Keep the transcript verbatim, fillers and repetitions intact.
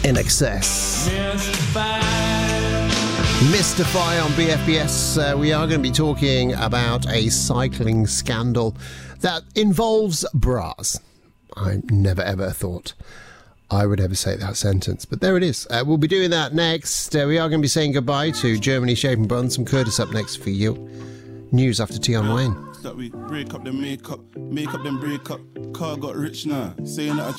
In Excess. Mystify on B F B S. Uh, we are going to be talking about a cycling scandal that involves bras. I never ever thought I would ever say that sentence, but there it is. Uh, we'll be doing that next. Uh, we are going to be saying goodbye to Germany Shaving Buns. Some Curtis up next for you. News after Tea on Wayne. That we break up the makeup, make up them break up. Car got rich now, saying that I